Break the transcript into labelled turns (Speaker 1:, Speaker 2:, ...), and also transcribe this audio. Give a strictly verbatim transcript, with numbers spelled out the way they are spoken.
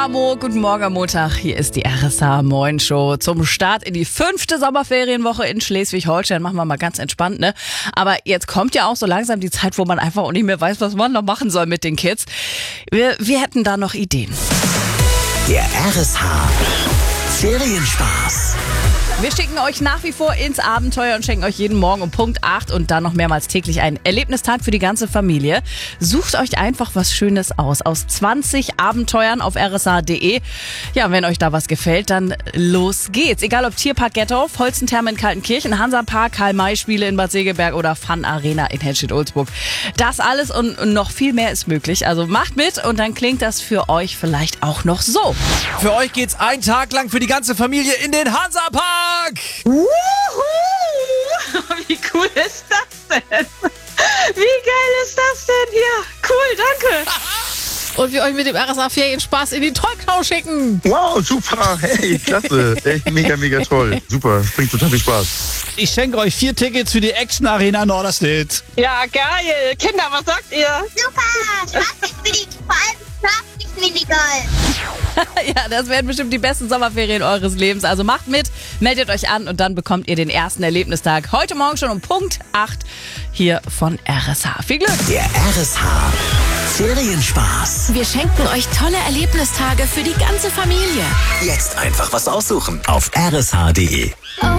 Speaker 1: Adamo, guten Morgen am Montag. Hier ist die R S H Moin Show. Zum Start in die fünfte Sommerferienwoche in Schleswig-Holstein. Machen wir mal ganz entspannt, ne? Aber jetzt kommt ja auch so langsam die Zeit, wo man einfach auch nicht mehr weiß, was man noch machen soll mit den Kids. Wir, wir hätten da noch Ideen.
Speaker 2: Der R S H Ferienspaß.
Speaker 1: Wir schicken euch nach wie vor ins Abenteuer und schenken euch jeden Morgen um Punkt acht und dann noch mehrmals täglich einen Erlebnistag für die ganze Familie. Sucht euch einfach was Schönes aus. Aus zwanzig Abenteuern auf r s h punkt d e. Ja, wenn euch da was gefällt, dann los geht's. Egal ob Tierpark Gettorf, Holzentherme in Kaltenkirchen, Hansapark, Karl-May-Spiele in Bad Segeberg oder Fun Arena in Henstedt-Ulzburg. Das alles und noch viel mehr ist möglich. Also macht mit und dann klingt das für euch vielleicht auch noch so.
Speaker 3: Für euch geht's einen Tag lang für die ganze Familie in den Hansapark.
Speaker 4: Wuhu! Wie cool ist das denn? Wie geil ist das denn hier? Cool, danke.
Speaker 1: Und wir euch mit dem R S H Ferienspaß in die Trollknau schicken.
Speaker 5: Wow, super. Hey, klasse. Echt mega, mega toll. Super, das bringt total viel Spaß.
Speaker 3: Ich schenke euch vier Tickets für die Action Arena Norderstedt.
Speaker 4: Ja, geil. Kinder, was sagt ihr?
Speaker 6: Super, Schlaflich bin ich, vor allem Schlaflich bin ich geil.
Speaker 1: Ja, das werden bestimmt die besten Sommerferien eures Lebens. Also macht mit, meldet euch an und dann bekommt ihr den ersten Erlebnistag. Heute Morgen schon um Punkt acht hier von R S H. Viel Glück!
Speaker 2: Der R S H Ferienspaß.
Speaker 7: Wir schenken euch tolle Erlebnistage für die ganze Familie.
Speaker 2: Jetzt einfach was aussuchen auf r s h punkt d e.
Speaker 7: Oh,